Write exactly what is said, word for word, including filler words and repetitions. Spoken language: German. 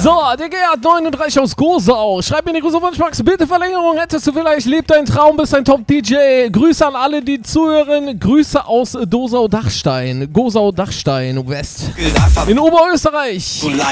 So, der Gerhard neununddreißig aus Gosau. Schreib mir eine große Wunsch, Max. Bitte Verlängerung. Hättest du vielleicht, lebt dein Traum, bist ein Top-D J. Grüße an alle, die zuhören. Grüße aus Dosau-Dachstein. Gosau-Dachstein West. In Oberösterreich.